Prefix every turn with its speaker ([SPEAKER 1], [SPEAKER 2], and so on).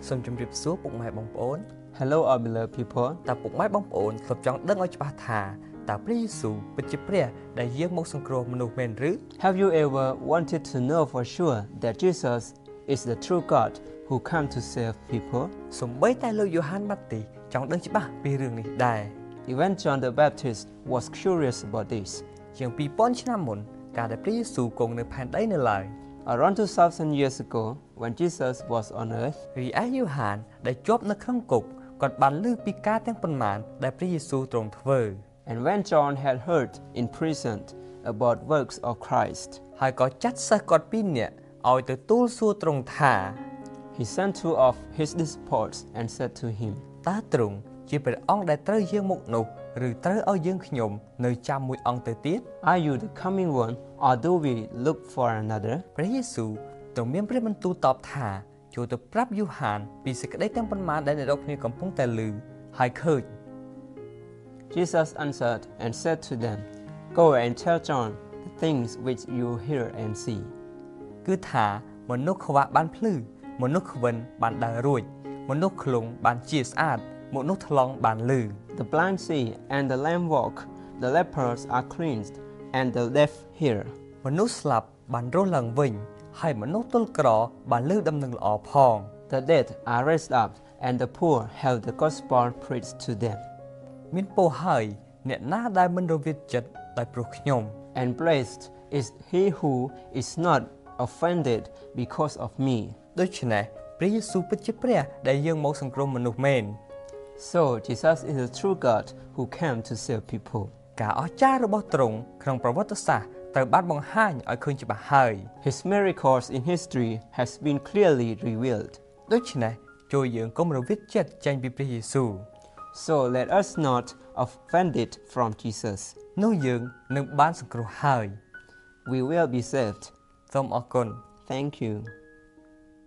[SPEAKER 1] សូមជម្រាបសួរពុកម៉ែបងប្អូន
[SPEAKER 2] Hello our beloved people
[SPEAKER 1] តើពុកម៉ែបងប្អូនធ្លាប់ចង់ដឹងឲ្យច្បាស់ថាតើព្រះយេស៊ូវពិតជាព្រះដែលយាងមកសង្គ្រោះមនុស្សមែនឬ
[SPEAKER 2] Have you ever wanted to know for sure that Jesus is the true God who came to save people?
[SPEAKER 1] សូម្បីតែលោកយូហានបាត់ទីចង់ដឹងច្បាស់ពីរឿងនេះដែរ
[SPEAKER 2] Even John the Baptist was curious about this.
[SPEAKER 1] ជាង2000ឆ្នាំមុនកាលដែលព្រះយេស៊ូវគង់នៅផែនដីនៅឡើយ
[SPEAKER 2] Around 2,000 years ago, when Jesus was on earth,
[SPEAKER 1] រីឯយូហានដែលជាប់នៅក្នុងគុកគាត់បានឮពីការទាំងប៉ុន្មានដែលព្រះយេស៊ូវទ្រង់ធ្វើ
[SPEAKER 2] and when John had heard in prison about works of Christ,
[SPEAKER 1] ហើយក៏ចាត់សិស្សគាត់ពីរនាក់ឲ្យទៅទូលសួរទ្រង់ថា
[SPEAKER 2] he sent two of his disciples and said to him,
[SPEAKER 1] តើទ្រង់ជាព្រះអង្គដែលត្រូវយាងមកនោះឬត្រូវឲ្យយើងខ្ញុំនៅចាំមួយអង្គទៅទៀត
[SPEAKER 2] Are you the coming one, or do we look for another?
[SPEAKER 1] ព្រះយេស៊ូវទ្រង់មានព្រះបន្ទូលតបថាចូលទៅប្រាប់យូហានពីសេចក្តីទាំងប៉ុន្មានដែលអ្នករាល់គ្នាកំពុងតែឮហើយឃើញ
[SPEAKER 2] Jesus answered and said to them, Go and tell John the things which you hear and see.
[SPEAKER 1] គឺថាមនុស្សខ្វាក់បានភ្លឺមនុស្សខ្វិនបានដើររួចមនុស្សខ្លងបានជាស្អាតមនុស្សថ្លង់បានឮ
[SPEAKER 2] The blind see and the lame walk, the lepers are cleansed and the deaf hear.
[SPEAKER 1] មនុស្សស្លាប់បានរស់ឡើងវិញហើយមនុស្សទល់ក្របានឮដំណឹងល្អផង
[SPEAKER 2] The dead are raised up and the poor have the gospel preached to them.
[SPEAKER 1] មានពរហើយអ្នកណាដែលមិនរវិតចិត្តដោយព្រោះខ្ញុំ
[SPEAKER 2] And blessed is he who is not offended because of me.
[SPEAKER 1] ដូច្នេះព្រះយេស៊ូវពិតជាព្រះដែលយាងមកសង្គ្រោះមនុស្សមែន
[SPEAKER 2] So Jesus is the true God who came to save people.
[SPEAKER 1] ការអស្ចារ្យរបស់ទ្រង់ក្នុងប្រវត្តិសាស្ត្រត្រូវបានបង្ហាញឲ្យឃើញច្បាស់ហើយ
[SPEAKER 2] His miracles in history has been clearly revealed.
[SPEAKER 1] ដូច្នេះចូលយើងកុំរវិតចិត្តចេញពីព្រះយេស៊ូវ
[SPEAKER 2] So let us not offended from Jesus.
[SPEAKER 1] នោះយើងនឹងបានសង្គ្រោះហើយ
[SPEAKER 2] We will be saved.
[SPEAKER 1] សូមអរគុណ
[SPEAKER 2] Thank you.